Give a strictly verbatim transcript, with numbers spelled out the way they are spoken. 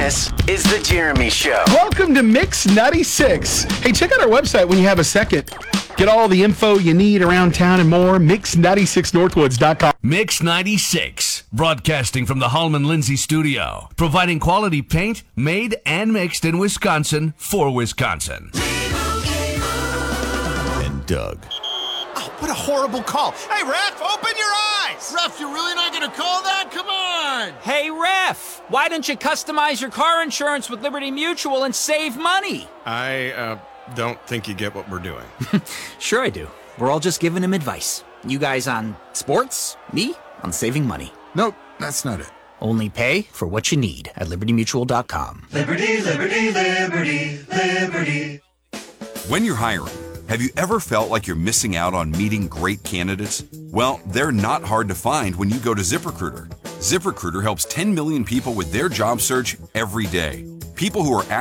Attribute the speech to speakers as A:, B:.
A: This is The Jeremy Show.
B: Welcome to Mix ninety-six. Hey, check out our website when you have a second. Get all the info you need around town and more. mix ninety-six northwoods dot com.
C: Mix ninety-six, broadcasting from the Hallman Lindsay studio, providing quality paint made and mixed in Wisconsin for Wisconsin.
D: And Doug.
E: Oh, what a horrible call. Hey, ref, open your eyes. Ref, you're really not going to call that? Come on.
F: Hey, ref, why don't you customize your car insurance with Liberty Mutual and save money?
G: I, uh... don't think you get what we're doing.
F: Sure I do. We're all just giving him advice. You guys on sports, me on saving money.
E: Nope, that's not it.
F: Only pay for what you need at liberty mutual dot com.
H: Liberty, liberty, liberty, liberty.
D: When you're hiring, have you ever felt like you're missing out on meeting great candidates? Well, they're not hard to find when you go to ZipRecruiter. ZipRecruiter helps ten million people with their job search every day. People who are